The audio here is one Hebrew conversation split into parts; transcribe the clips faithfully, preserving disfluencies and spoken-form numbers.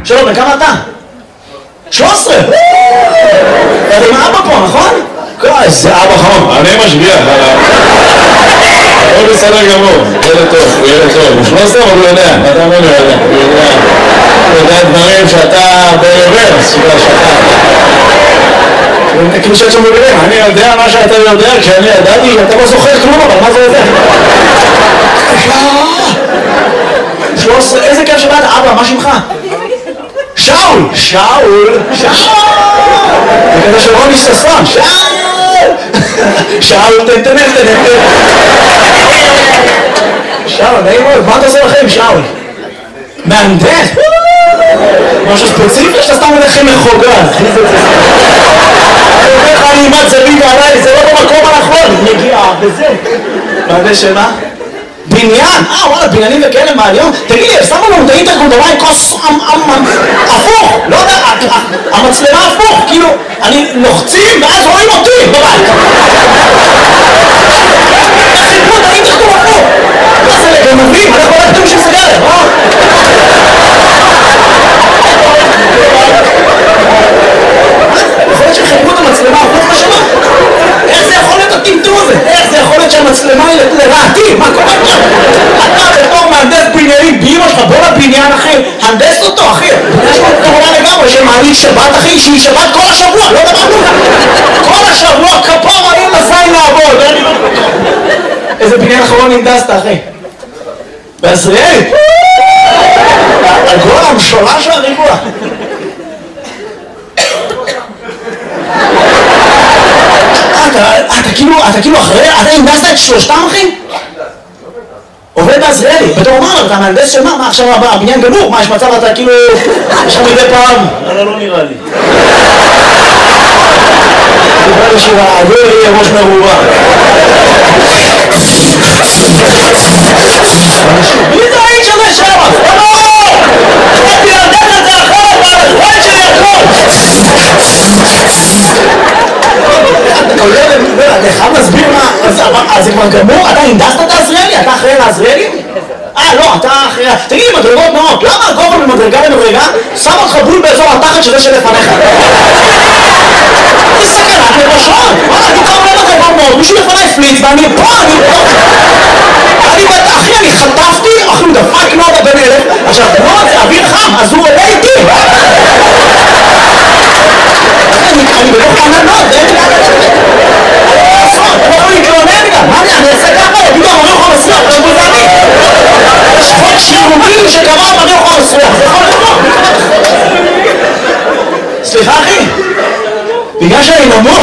שלום, בכמה אתה? שלוש עשרה! אתה עם אבא פה, נכון? איזה אבא חום. אני משגיח. הוא בסדר גמור, ילד טוב, הוא ילד טוב. הוא שלוש עשרה, אבל הוא יודע. אתה אומר לי, הוא יודע. הוא יודע דברים שאתה ברוורס, שאתה... כאילו שאת שם מבינים, אני יודע מה שאתה יודע, כשאני ידעתי, אתה לא זוכר כלום, אבל מה זה יודע? שלוש עשרה, איזה כיף שבאת, אבא, מה שמך? שאול! שאול! שאול! זה כזה של רוני ששון, שאול! שאול, תן, תן, תן, תן. שאול, נעים מאוד, מה אתה עושה לכם, שאול? מהנדס? משהו ספציפי שאתה סתם הולך עם מחוגז. אני אומר לך, אני אימת זווית עליי, זה לא במקום הנכון. נגיעה, וזה. מהנדס של מה? בניין? אה, וואלה, בניינים וכאלה מהיום? תגיד לי, שמו לנו את האינטרקום דווי כוס הפוך, לא יודע, המצלמה הפוך, כאילו, אני לוחצים ואז רואים אותי בבית. איך חיפרו את האינטרקום הפוך? מה זה לגנבים? אנחנו לא יודעים של סגרת, אה? יכול להיות שחיפרו את המצלמה הפוך בשנה? איך זה יכול להיות הטמטום הזה? איך זה יכול להיות שהמצלמה היא לרעתי? מה קורה פה? אתה בתור מהנדס בניינים באמא שלך, בוא לבניין אחי, הנדס אותו אחי. יש לו כמובן לגמרי שמעניק שבת אחי, שהיא שבת כל השבוע, לא דברנו. כל השבוע כפור האם לזין לעבוד. איזה בניין אחרון הנדסת אחי? בעזריאלי? הגול המשולה של הריבוע. אתה כאילו, אתה כאילו אחרי, אתה הנדסת את שלושתם אחי? עובד בעזריאלי, בתור מה, אתה מהנדס של מה? מה עכשיו הבניין גמור? מה יש מצב אתה כאילו, יש לך מדי פעם? אבל לא נראה לי. דיבר לי שהעגור יהיה ראש מרובה. מי זה האיש הזה שם? לא! אני להנדס את זה אחרת, והחיים שלי הכל! אתה חייב להסביר מה, אז זה כבר גמור? אתה הנדסת את העזריאלי? אתה אחראי לעזריאלי? אה, לא, אתה אחראי... תגיד לי, מדרגות נאות, למה הגובה ממדרגה למדרגה שם אותך בול באזור התחת שזה שלפניך? זה סכנת לראשון! וואלה, אני כבר עולה מדרגות נאות, מישהו לפניי פליץ ואני פה, אני פה! אני בטח, אחי, אני חטפתי, אחי, הוא דפק נודה בן אלף, עכשיו, נוד זה אוויר חם, אז הוא עולה איתי! אני בתוך עננות, זה אין לי לעשות, אתה יכול להתלונן גם, מה אני אעשה ככה? יגידו, אני יכול לסלוח, זה בוזני. יש חוק שירותי שקבע אני יכול לסלוח, זה יכול לקרות. סליחה אחי, בגלל שאני נמוך,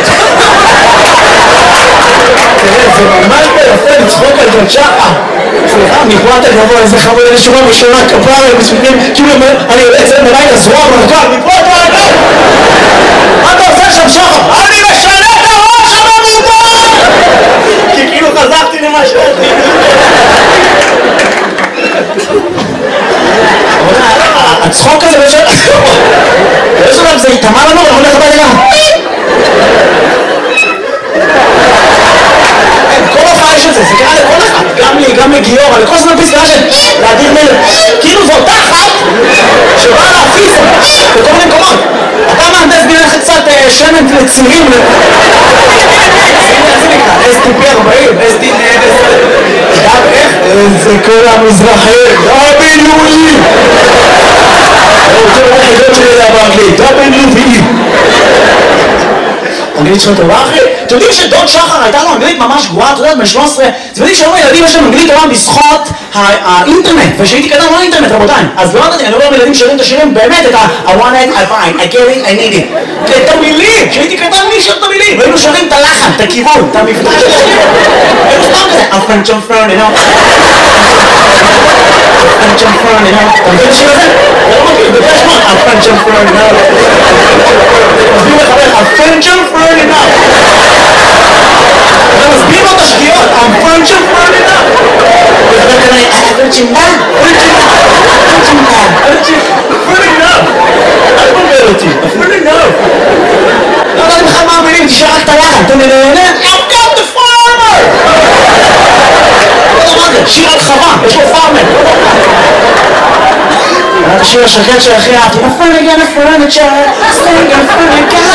תראה, זה ממש ביפה לצחוק על זאת שחה. סליחה, מפה אתה גבוה, איזה חמוד, איזה שורה משונה, כפרה, כאילו, אני יוצא מלאי לזרוע מרגל, מפה אתה גבוה. מה אתה עושה שם שחר? אני משנה את הראש הממומן! כי כאילו חזרתי למה שאתי. הצחוק הזה בשביל... יש עליו, זה יתאמה לנו, אנחנו הולך הביתה גם. כל הופעה יש את זה, זה קרה לכל אחד. גם לי, גם לגיורא, לכל זמן פסקה של להדיר מלך. כאילו זאת תחת שבאה להפיס בכל מיני מקומות. אתה מהנדס בניין קצת שמן לצירים אס טי פי ארבעים, אס טי פי גם איך? איזה כל המזרחים, דאבליו-אי הוא רוצה לראות חידות שלי לדבר באנגלית, דאבליו-אי אנגלית שלך טובה אחי? אתם יודעים שדוד שחר הייתה לו אנגלית ממש גרועה, אתה יודעת, בן שלוש עשרה אתם יודעים שהיום הילדים יש להם אנגלית טובה בזכות האינטרנט ושהייתי קטן לא האינטרנט רבותיי אז לא יודעת, אני רואה ילדים שרים את השירים באמת את ה I want it, I find, I get it, I need it את המילים, שהייתי קטן מי שר את המילים והיינו שרים את הלחן, את הכיוון, את המבטא של השירים היינו סתם כזה I'm French, I'm French, you know I'm French, I'm French, you know אתה מבין את השיר הזה? זה לא מכיר, בגלל שמות I'm French, I'm French, you know מסביר לחבר I'm French, I'm French, you know אתה מסביר לו את השגיאות I'm French, I'm French, you know וחבר כזה אני פרצ'ינדה, פרצ'ינדה, פרצ'ינדה, פרצ'ינדה פרצ'ינדה אל תבלבל אותי, פרצ'ינדה לא יודעת לך מה המילים, תשאר רק את הלחן אתה נהנה? I've got the farmer לא יודע מה זה, שיר על חווה, יש לו פארמר השיר השקט שהכי אהבתי. נפל נגן הפרנצ'ר, סטנגר פרנקה